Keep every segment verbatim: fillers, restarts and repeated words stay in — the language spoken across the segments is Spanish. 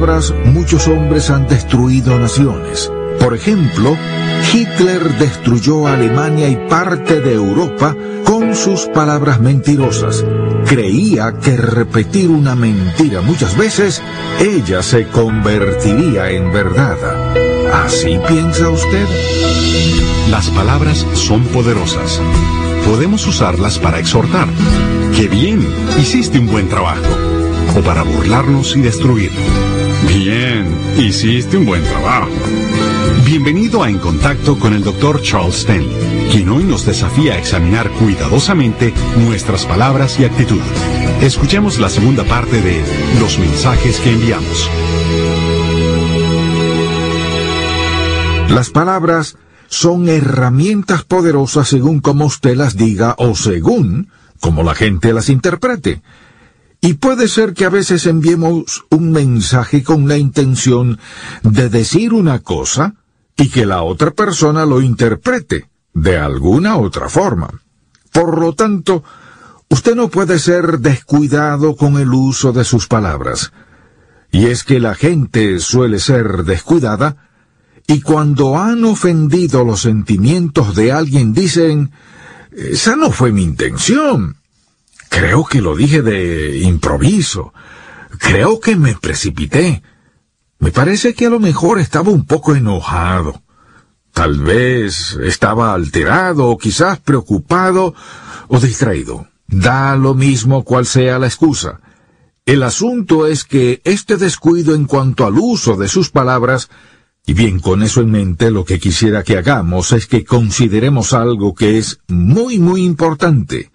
palabras, muchos hombres han destruido naciones. Por ejemplo, Hitler destruyó Alemania y parte de Europa con sus palabras mentirosas. Creía que repetir una mentira muchas veces, ella se convertiría en verdad. ¿Así piensa usted? Las palabras son poderosas. Podemos usarlas para exhortar. ¡Qué bien! Hiciste un buen trabajo. O para burlarnos y destruir. Bien, hiciste un buen trabajo. Bienvenido a En Contacto con el doctor Charles Stanley, quien hoy nos desafía a examinar cuidadosamente nuestras palabras y actitud. Escuchemos la segunda parte de Los mensajes que enviamos. Las palabras son herramientas poderosas según como usted las diga o según como la gente las interprete. Y puede ser que a veces enviemos un mensaje con la intención de decir una cosa y que la otra persona lo interprete de alguna otra forma. Por lo tanto, usted no puede ser descuidado con el uso de sus palabras. Y es que la gente suele ser descuidada, y cuando han ofendido los sentimientos de alguien dicen, esa no fue mi intención. Creo que lo dije de improviso. Creo que me precipité. Me parece que a lo mejor estaba un poco enojado. Tal vez estaba alterado o quizás preocupado o distraído. Da lo mismo cual sea la excusa. El asunto es que este descuido en cuanto al uso de sus palabras, y bien, con eso en mente, lo que quisiera que hagamos es que consideremos algo que es muy, muy importante.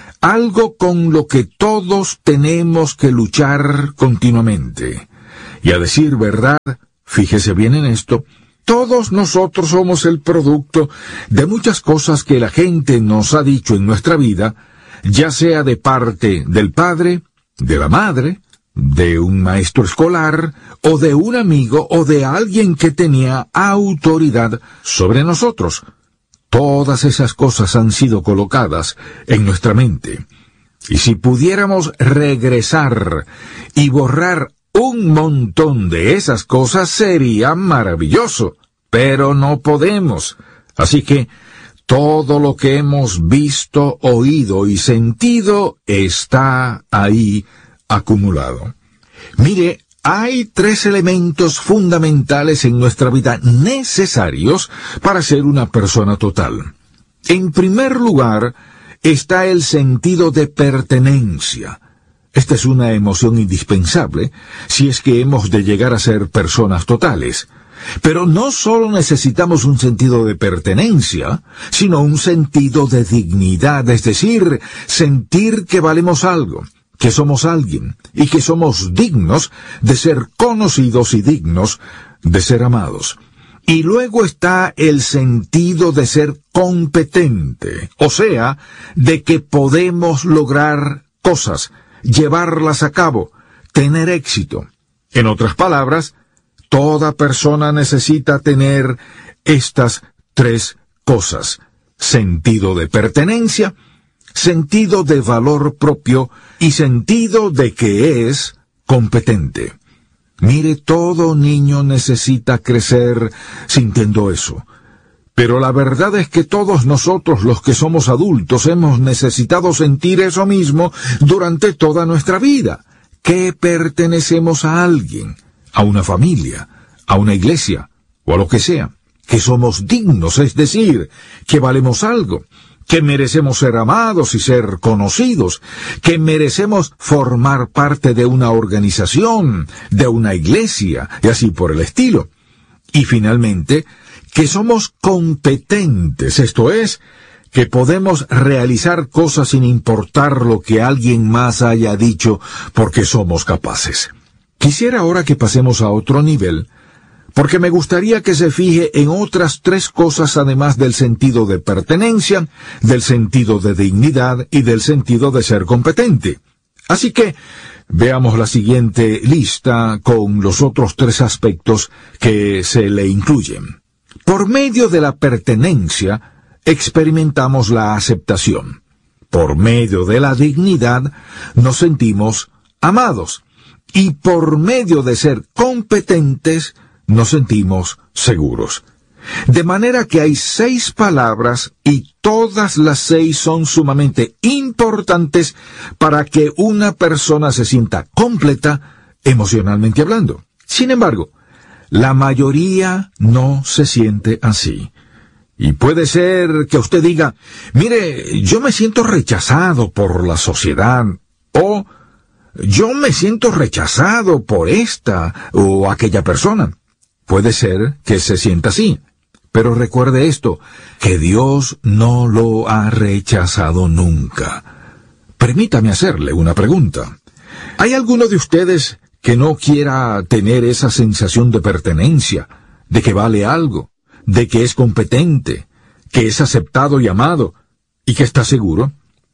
Algo con lo que todos tenemos que luchar continuamente. Y a decir verdad, fíjese bien en esto, todos nosotros somos el producto de muchas cosas que la gente nos ha dicho en nuestra vida, ya sea de parte del padre, de la madre, de un maestro escolar, o de un amigo, o de alguien que tenía autoridad sobre nosotros. Todas esas cosas han sido colocadas en nuestra mente. Y si pudiéramos regresar y borrar un montón de esas cosas, sería maravilloso. Pero no podemos. Así que todo lo que hemos visto, oído y sentido está ahí acumulado. Mire, hay tres elementos fundamentales en nuestra vida necesarios para ser una persona total. En primer lugar, está el sentido de pertenencia. Esta es una emoción indispensable si es que hemos de llegar a ser personas totales. Pero no solo necesitamos un sentido de pertenencia, sino un sentido de dignidad, es decir, sentir que valemos algo, que somos alguien, y que somos dignos de ser conocidos y dignos de ser amados. Y luego está el sentido de ser competente, o sea, de que podemos lograr cosas, llevarlas a cabo, tener éxito. En otras palabras, toda persona necesita tener estas tres cosas: sentido de pertenencia, sentido de valor propio y sentido de que es competente. Mire, todo niño necesita crecer sintiendo eso. Pero la verdad es que todos nosotros los que somos adultos hemos necesitado sentir eso mismo durante toda nuestra vida. Que pertenecemos a alguien, a una familia, a una iglesia o a lo que sea. Que somos dignos, es decir, que valemos algo. Que merecemos ser amados y ser conocidos, que merecemos formar parte de una organización, de una iglesia, y así por el estilo. Y finalmente, que somos competentes, esto es, que podemos realizar cosas sin importar lo que alguien más haya dicho, porque somos capaces. Quisiera ahora que pasemos a otro nivel, porque me gustaría que se fije en otras tres cosas además del sentido de pertenencia, del sentido de dignidad y del sentido de ser competente. Así que veamos la siguiente lista con los otros tres aspectos que se le incluyen. Por medio de la pertenencia, experimentamos la aceptación. Por medio de la dignidad, nos sentimos amados. y por medio de ser competentes nos sentimos seguros. De manera que hay seis palabras y todas las seis son sumamente importantes para que una persona se sienta completa emocionalmente hablando. Sin embargo, la mayoría no se siente así. Y puede ser que usted diga, mire, yo me siento rechazado por la sociedad, o yo me siento rechazado por esta o aquella persona. Puede ser que se sienta así. Pero recuerde esto, que Dios no lo ha rechazado nunca. Permítame hacerle una pregunta. ¿Hay alguno de ustedes que no quiera tener esa sensación de pertenencia, de que vale algo, de que es competente, que es aceptado y amado, y que está seguro?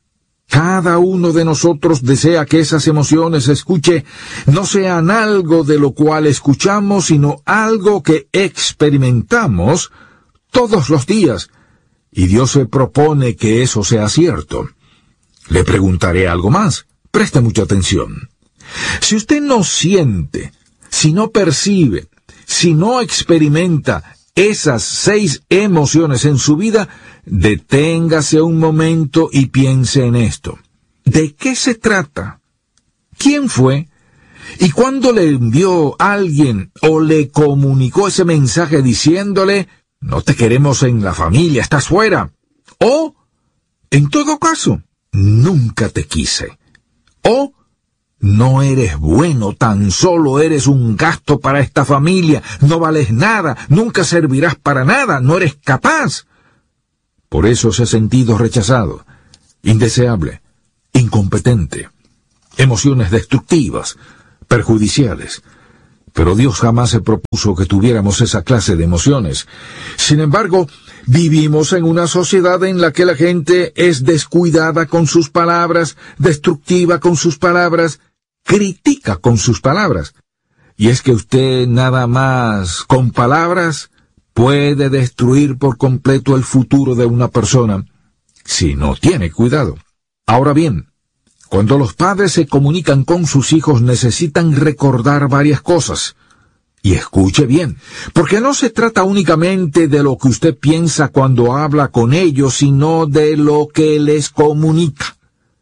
Cada uno de nosotros desea que esas emociones, escuche, no sean algo de lo cual escuchamos, sino algo que experimentamos todos los días, y Dios se propone que eso sea cierto. Le preguntaré algo más. Preste mucha atención. Si usted no siente, si no percibe, si no experimenta esas seis emociones en su vida, deténgase un momento y piense en esto. ¿De qué se trata? ¿Quién fue? ¿Y cuándo le envió alguien o le comunicó ese mensaje diciéndole, no te queremos en la familia, estás fuera? O, en todo caso, nunca te quise. O, no eres bueno, tan solo eres un gasto para esta familia, no vales nada, nunca servirás para nada, no eres capaz. Por eso se ha sentido rechazado, indeseable, incompetente, emociones destructivas, perjudiciales. Pero Dios jamás se propuso que tuviéramos esa clase de emociones. Sin embargo, vivimos en una sociedad en la que la gente es descuidada con sus palabras, destructiva con sus palabras, critica con sus palabras. Y es que usted nada más con palabras puede destruir por completo el futuro de una persona si no tiene cuidado. Ahora bien, cuando los padres se comunican con sus hijos necesitan recordar varias cosas. Y escuche bien, porque no se trata únicamente de lo que usted piensa cuando habla con ellos, sino de lo que les comunica.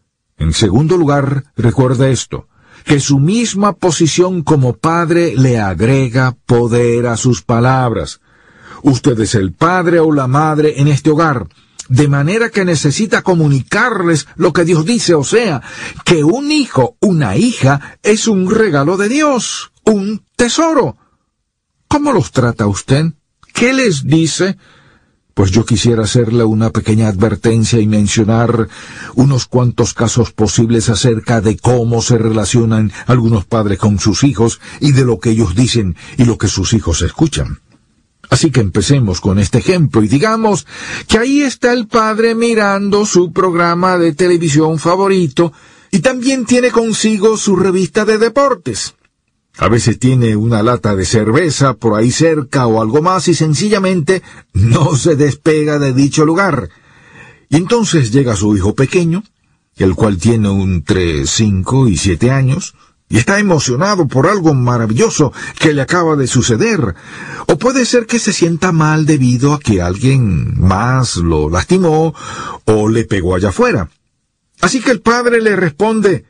En segundo lugar, recuerde esto, que su misma posición como padre le agrega poder a sus palabras. Usted es el padre o la madre en este hogar, de manera que necesita comunicarles lo que Dios dice, o sea, que un hijo, una hija, es un regalo de Dios, un tesoro. ¿Cómo los trata usted? ¿Qué les dice? Pues yo quisiera hacerle una pequeña advertencia y mencionar unos cuantos casos posibles acerca de cómo se relacionan algunos padres con sus hijos y de lo que ellos dicen y lo que sus hijos escuchan. Así que empecemos con este ejemplo y digamos que ahí está el padre mirando su programa de televisión favorito y también tiene consigo su revista de deportes. A veces tiene una lata de cerveza por ahí cerca o algo más y sencillamente no se despega de dicho lugar. Y entonces llega su hijo pequeño, el cual tiene entre cinco y siete años, y está emocionado por algo maravilloso que le acaba de suceder. O puede ser que se sienta mal debido a que alguien más lo lastimó o le pegó allá afuera. Así que el padre le responde,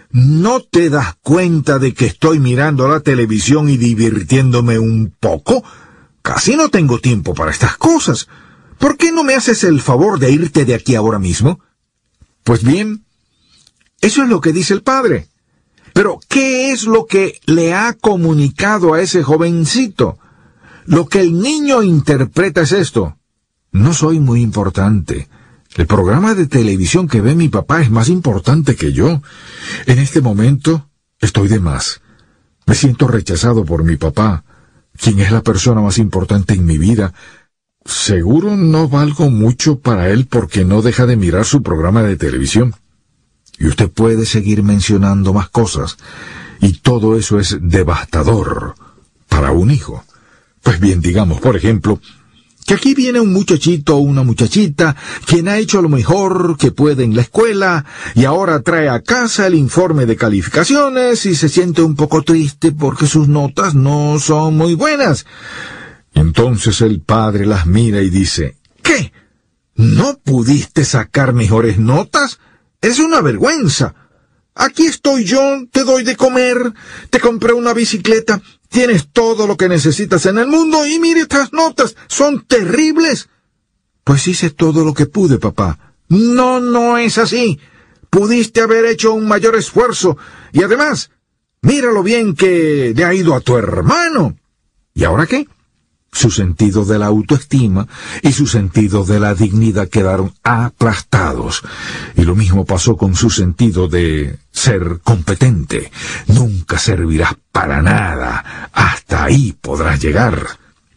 ¿no te das cuenta de que estoy mirando la televisión y divirtiéndome un poco? Casi no tengo tiempo para estas cosas. ¿Por qué no me haces el favor de irte de aquí ahora mismo? Pues bien, eso es lo que dice el padre. Pero, ¿qué es lo que le ha comunicado a ese jovencito? Lo que el niño interpreta es esto. No soy muy importante. El programa de televisión que ve mi papá es más importante que yo. En este momento estoy de más. Me siento rechazado por mi papá, quien es la persona más importante en mi vida. Seguro no valgo mucho para él porque no deja de mirar su programa de televisión. Y usted puede seguir mencionando más cosas, y todo eso es devastador para un hijo. Pues bien, digamos, por ejemplo, que aquí viene un muchachito o una muchachita quien ha hecho lo mejor que puede en la escuela y ahora trae a casa el informe de calificaciones y se siente un poco triste porque sus notas no son muy buenas. Entonces el padre las mira y dice, ¿qué? ¿No pudiste sacar mejores notas? Es una vergüenza. Aquí estoy yo, te doy de comer, te compré una bicicleta, tienes todo lo que necesitas en el mundo y mire estas notas, son terribles. Pues hice todo lo que pude, papá. No, no es así. Pudiste haber hecho un mayor esfuerzo y además, mira lo bien que le ha ido a tu hermano. ¿Y ahora qué? Su sentido de la autoestima y su sentido de la dignidad quedaron aplastados. Y lo mismo pasó con su sentido de ser competente. Nunca servirás para nada. Hasta ahí podrás llegar.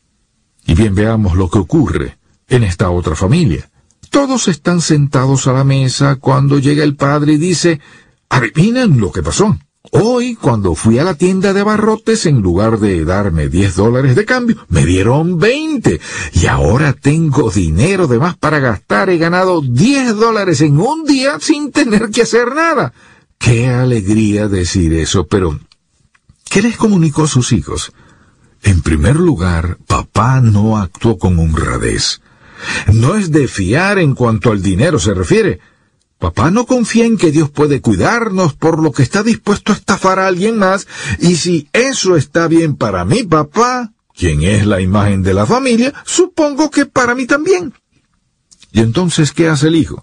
Y bien, veamos lo que ocurre en esta otra familia. Todos están sentados a la mesa cuando llega el padre y dice, ¿adivinen lo que pasó? Hoy, cuando fui a la tienda de abarrotes, en lugar de darme diez dólares de cambio, me dieron veinte. Y ahora tengo dinero de más para gastar. He ganado diez dólares en un día sin tener que hacer nada. Qué alegría decir eso, pero ¿qué les comunicó a sus hijos? En primer lugar, papá no actuó con honradez. No es de fiar en cuanto al dinero se refiere. Papá no confía en que Dios puede cuidarnos, por lo que está dispuesto a estafar a alguien más, y si eso está bien para mi papá, quien es la imagen de la familia, supongo que para mí también. ¿Y entonces qué hace el hijo?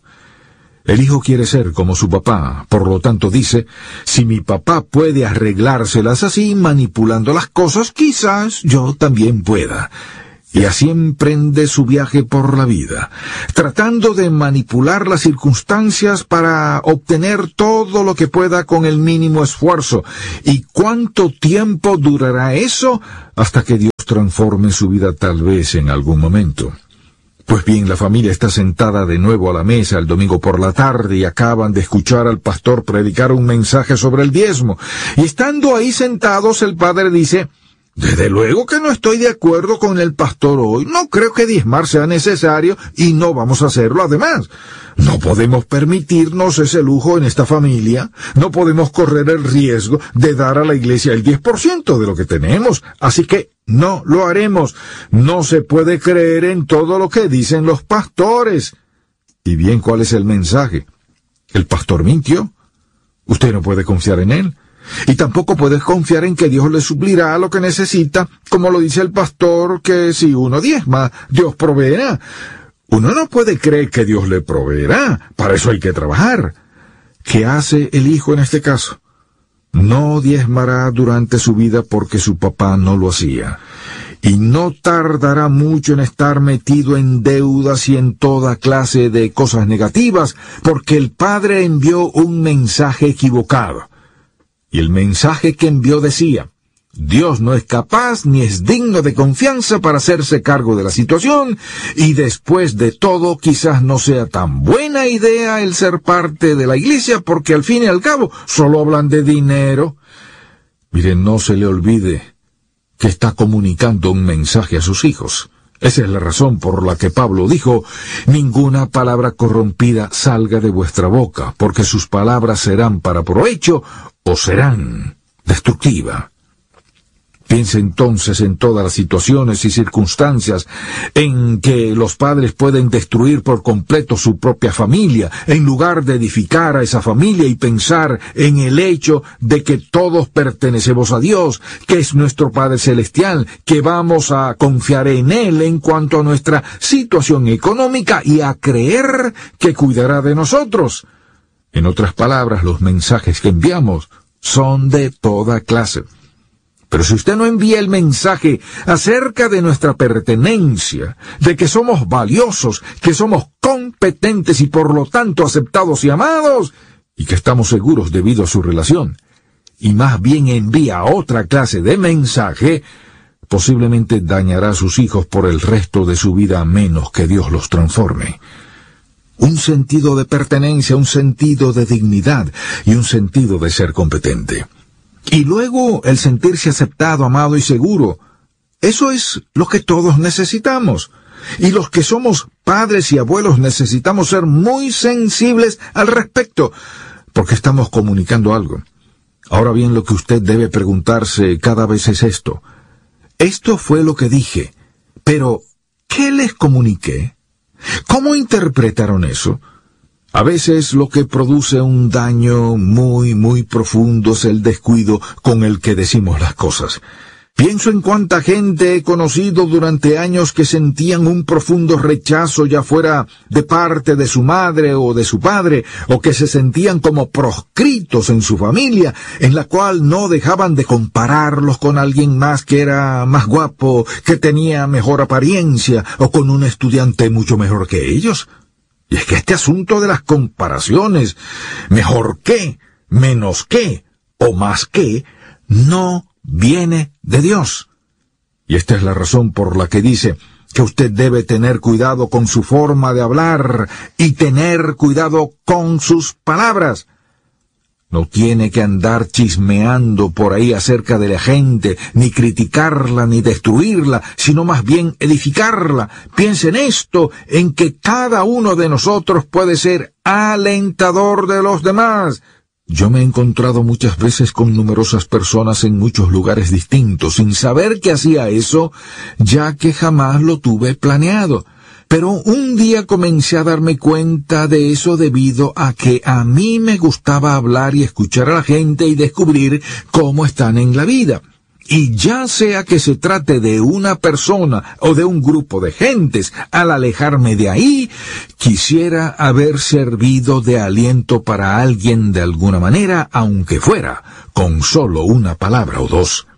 El hijo quiere ser como su papá, por lo tanto dice, si mi papá puede arreglárselas así, manipulando las cosas, quizás yo también pueda. Y así emprende su viaje por la vida, tratando de manipular las circunstancias para obtener todo lo que pueda con el mínimo esfuerzo. ¿Y cuánto tiempo durará eso? Hasta que Dios transforme su vida tal vez en algún momento. Pues bien, la familia está sentada de nuevo a la mesa el domingo por la tarde y acaban de escuchar al pastor predicar un mensaje sobre el diezmo. Y estando ahí sentados, el padre dice, desde luego que no estoy de acuerdo con el pastor hoy. No creo que diezmar sea necesario y no vamos a hacerlo además. No podemos permitirnos ese lujo en esta familia. No podemos correr el riesgo de dar a la iglesia el diez por ciento de lo que tenemos. Así que no lo haremos. No se puede creer en todo lo que dicen los pastores. Y bien, ¿cuál es el mensaje? ¿El pastor mintió? ¿Usted no puede confiar en él? Y tampoco puedes confiar en que Dios le suplirá lo que necesita, como lo dice el pastor, que si uno diezma, Dios proveerá. Uno no puede creer que Dios le proveerá, para eso hay que trabajar. ¿Qué hace el hijo en este caso? No diezmará durante su vida porque su papá no lo hacía. Y no tardará mucho en estar metido en deudas y en toda clase de cosas negativas, porque el padre envió un mensaje equivocado. Y el mensaje que envió decía, Dios no es capaz ni es digno de confianza para hacerse cargo de la situación, y después de todo quizás no sea tan buena idea el ser parte de la iglesia, porque al fin y al cabo solo hablan de dinero. Miren, no se le olvide que está comunicando un mensaje a sus hijos. Esa es la razón por la que Pablo dijo, ninguna palabra corrompida salga de vuestra boca, porque sus palabras serán para provecho o serán destructivas. Piense entonces en todas las situaciones y circunstancias en que los padres pueden destruir por completo su propia familia, en lugar de edificar a esa familia y pensar en el hecho de que todos pertenecemos a Dios, que es nuestro Padre Celestial, que vamos a confiar en Él en cuanto a nuestra situación económica y a creer que cuidará de nosotros. En otras palabras, los mensajes que enviamos son de toda clase. Pero si usted no envía el mensaje acerca de nuestra pertenencia, de que somos valiosos, que somos competentes y por lo tanto aceptados y amados, y que estamos seguros debido a su relación, y más bien envía otra clase de mensaje, posiblemente dañará a sus hijos por el resto de su vida a menos que Dios los transforme. Un sentido de pertenencia, un sentido de dignidad y un sentido de ser competente. Y luego el sentirse aceptado, amado y seguro. Eso es lo que todos necesitamos. Y los que somos padres y abuelos necesitamos ser muy sensibles al respecto, porque estamos comunicando algo. Ahora bien, lo que usted debe preguntarse cada vez es esto. Esto fue lo que dije, pero ¿qué les comuniqué? ¿Cómo interpretaron eso? A veces lo que produce un daño muy, muy profundo es el descuido con el que decimos las cosas. Pienso en cuánta gente he conocido durante años que sentían un profundo rechazo, ya fuera de parte de su madre o de su padre, o que se sentían como proscritos en su familia, en la cual no dejaban de compararlos con alguien más que era más guapo, que tenía mejor apariencia, o con un estudiante mucho mejor que ellos. Y es que este asunto de las comparaciones, mejor que, menos que, o más que, no viene de Dios. Y esta es la razón por la que dice que usted debe tener cuidado con su forma de hablar y tener cuidado con sus palabras. No tiene que andar chismeando por ahí acerca de la gente, ni criticarla, ni destruirla, sino más bien edificarla. Piense en esto, en que cada uno de nosotros puede ser alentador de los demás. Yo me he encontrado muchas veces con numerosas personas en muchos lugares distintos, sin saber que hacía eso, ya que jamás lo tuve planeado. Pero un día comencé a darme cuenta de eso debido a que a mí me gustaba hablar y escuchar a la gente y descubrir cómo están en la vida. Y ya sea que se trate de una persona o de un grupo de gentes, al alejarme de ahí, quisiera haber servido de aliento para alguien de alguna manera, aunque fuera con solo una palabra o dos.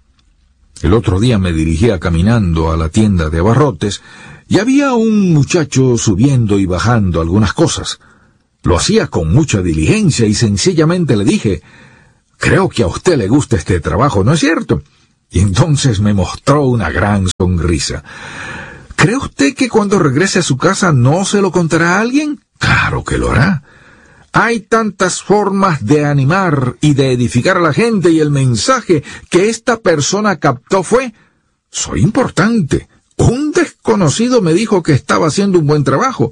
El otro día me dirigía caminando a la tienda de abarrotes y había un muchacho subiendo y bajando algunas cosas. Lo hacía con mucha diligencia y sencillamente le dije, «Creo que a usted le gusta este trabajo, ¿no es cierto?» Y entonces me mostró una gran sonrisa. ¿Cree usted que cuando regrese a su casa no se lo contará a alguien? Claro que lo hará. Hay tantas formas de animar y de edificar a la gente, y el mensaje que esta persona captó fue, «Soy importante. Un desconocido me dijo que estaba haciendo un buen trabajo».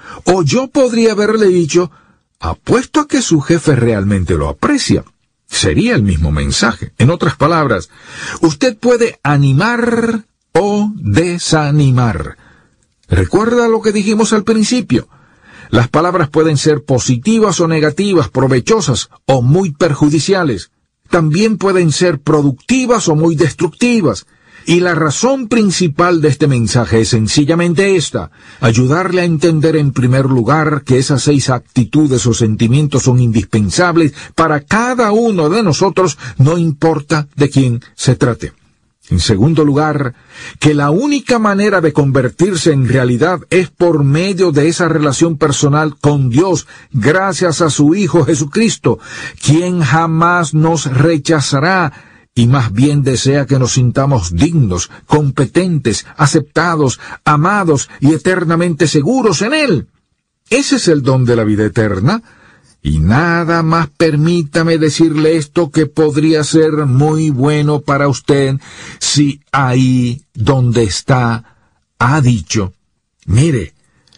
O yo podría haberle dicho, «Apuesto a que su jefe realmente lo aprecia». Sería el mismo mensaje. En otras palabras, usted puede animar o desanimar. ¿Recuerda lo que dijimos al principio? Las palabras pueden ser positivas o negativas, provechosas o muy perjudiciales. También pueden ser productivas o muy destructivas. Y la razón principal de este mensaje es sencillamente esta: ayudarle a entender en primer lugar que esas seis actitudes o sentimientos son indispensables para cada uno de nosotros, no importa de quién se trate. En segundo lugar, que la única manera de convertirse en realidad es por medio de esa relación personal con Dios, gracias a su Hijo Jesucristo, quien jamás nos rechazará, y más bien desea que nos sintamos dignos, competentes, aceptados, amados y eternamente seguros en Él. Ese es el don de la vida eterna. Y nada más permítame decirle esto que podría ser muy bueno para usted si ahí donde está ha dicho, «Mire,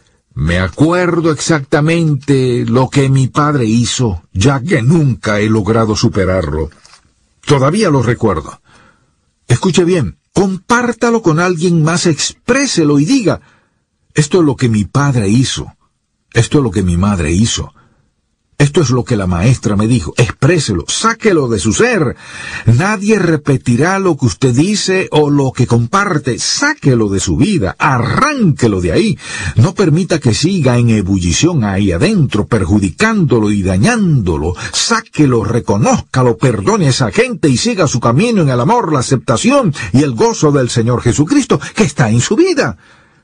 me acuerdo exactamente lo que mi padre hizo, ya que nunca he logrado superarlo. Todavía lo recuerdo». Escuche bien, compártalo con alguien más, expréselo y diga, «Esto es lo que mi padre hizo, esto es lo que mi madre hizo, esto es lo que la maestra me dijo». Expréselo, sáquelo de su ser. Nadie repetirá lo que usted dice o lo que comparte. Sáquelo de su vida, arránquelo de ahí. No permita que siga en ebullición ahí adentro, perjudicándolo y dañándolo. Sáquelo, reconózcalo, perdone a esa gente y siga su camino en el amor, la aceptación y el gozo del Señor Jesucristo que está en su vida.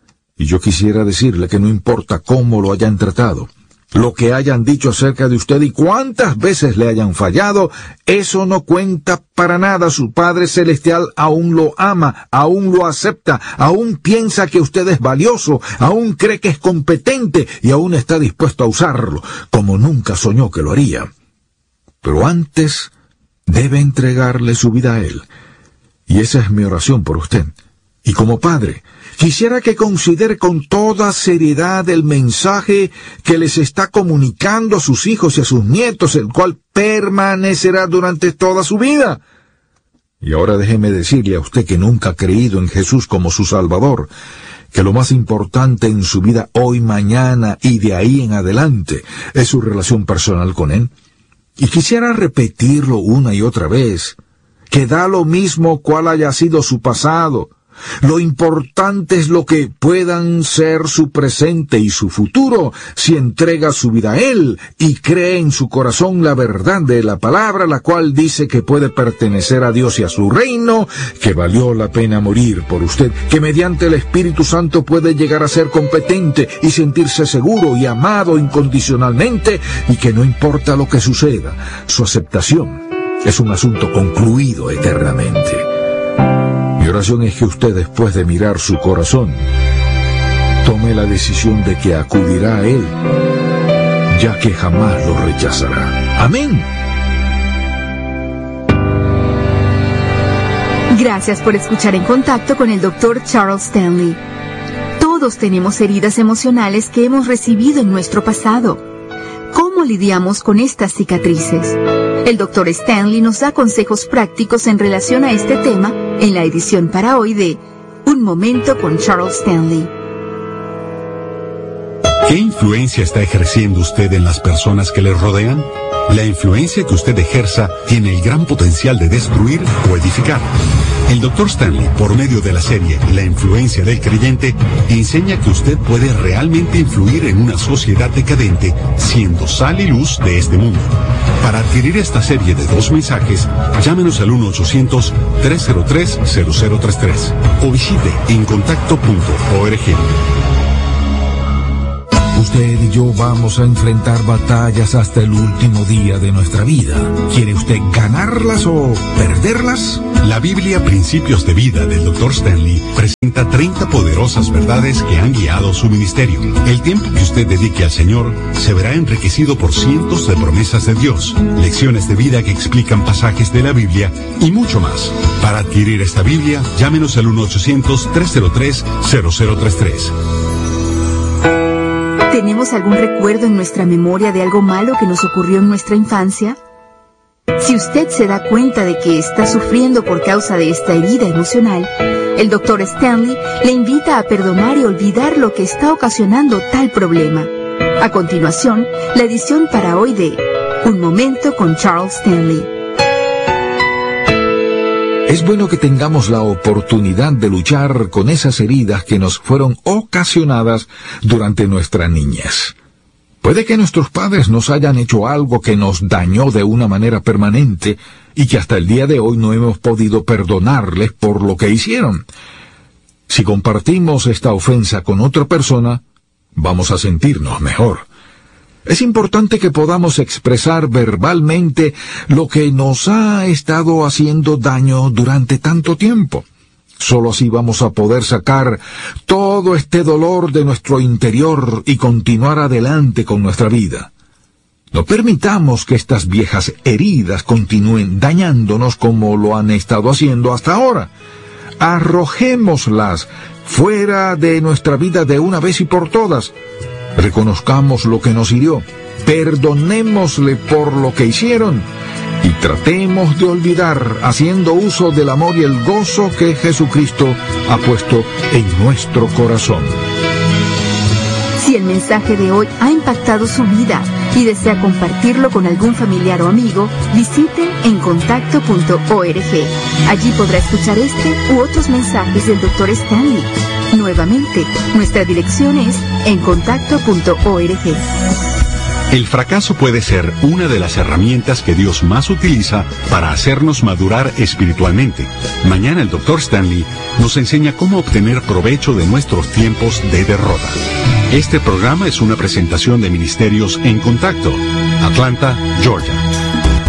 Y yo quisiera decirle que no importa cómo lo hayan tratado, lo que hayan dicho acerca de usted y cuántas veces le hayan fallado, eso no cuenta para nada. Su Padre Celestial aún lo ama, aún lo acepta, aún piensa que usted es valioso, aún cree que es competente y aún está dispuesto a usarlo, como nunca soñó que lo haría. Pero antes debe entregarle su vida a Él. Y esa es mi oración por usted. Y como padre, quisiera que considere con toda seriedad el mensaje que les está comunicando a sus hijos y a sus nietos, el cual permanecerá durante toda su vida. Y ahora déjeme decirle a usted que nunca ha creído en Jesús como su Salvador, que lo más importante en su vida hoy, mañana y de ahí en adelante es su relación personal con Él. Y quisiera repetirlo una y otra vez, que da lo mismo cuál haya sido su pasado. Lo importante es lo que puedan ser su presente y su futuro si entrega su vida a Él y cree en su corazón la verdad de la palabra, la cual dice que puede pertenecer a Dios y a su reino, que valió la pena morir por usted, que mediante el Espíritu Santo puede llegar a ser competente y sentirse seguro y amado incondicionalmente, y que no importa lo que suceda, su aceptación es un asunto concluido eternamente. Mi oración es que usted, después de mirar su corazón, tome la decisión de que acudirá a Él, ya que jamás lo rechazará. Amén. Gracias por escuchar En Contacto con el doctor Charles Stanley. Todos tenemos heridas emocionales que hemos recibido en nuestro pasado. ¿Cómo lidiamos con estas cicatrices? El doctor Stanley nos da consejos prácticos en relación a este tema en la edición para hoy de Un Momento con Charles Stanley. ¿Qué influencia está ejerciendo usted en las personas que le rodean? La influencia que usted ejerza tiene el gran potencial de destruir o edificar. El doctor Stanley, por medio de la serie La influencia del creyente, enseña que usted puede realmente influir en una sociedad decadente, siendo sal y luz de este mundo. Para adquirir esta serie de dos mensajes, llámenos al uno ochocientos, tres cero tres, cero cero tres tres o visite en contacto punto org. Usted y yo vamos a enfrentar batallas hasta el último día de nuestra vida. ¿Quiere usted ganarlas o perderlas? La Biblia Principios de Vida del doctor Stanley presenta treinta poderosas verdades que han guiado su ministerio. El tiempo que usted dedique al Señor se verá enriquecido por cientos de promesas de Dios, lecciones de vida que explican pasajes de la Biblia y mucho más. Para adquirir esta Biblia, llámenos al uno ochocientos, tres cero tres, cero cero tres tres. ¿Tenemos algún recuerdo en nuestra memoria de algo malo que nos ocurrió en nuestra infancia? Si usted se da cuenta de que está sufriendo por causa de esta herida emocional, el doctor Stanley le invita a perdonar y olvidar lo que está ocasionando tal problema. A continuación, la edición para hoy de Un Momento con Charles Stanley. Es bueno que tengamos la oportunidad de luchar con esas heridas que nos fueron ocasionadas durante nuestra niñez. Puede que nuestros padres nos hayan hecho algo que nos dañó de una manera permanente y que hasta el día de hoy no hemos podido perdonarles por lo que hicieron. Si compartimos esta ofensa con otra persona, vamos a sentirnos mejor. Es importante que podamos expresar verbalmente lo que nos ha estado haciendo daño durante tanto tiempo. Solo así vamos a poder sacar todo este dolor de nuestro interior y continuar adelante con nuestra vida. No permitamos que estas viejas heridas continúen dañándonos como lo han estado haciendo hasta ahora. Arrojémoslas fuera de nuestra vida de una vez y por todas. Reconozcamos lo que nos hirió, perdonémosle por lo que hicieron y tratemos de olvidar haciendo uso del amor y el gozo que Jesucristo ha puesto en nuestro corazón. Si el mensaje de hoy ha impactado su vida y desea compartirlo con algún familiar o amigo, visite en contacto punto org. Allí podrá escuchar este u otros mensajes del doctor Stanley. Nuevamente, nuestra dirección es en contacto punto org. El fracaso puede ser una de las herramientas que Dios más utiliza para hacernos madurar espiritualmente. Mañana el doctor Stanley nos enseña cómo obtener provecho de nuestros tiempos de derrota. Este programa es una presentación de Ministerios en Contacto, Atlanta, Georgia.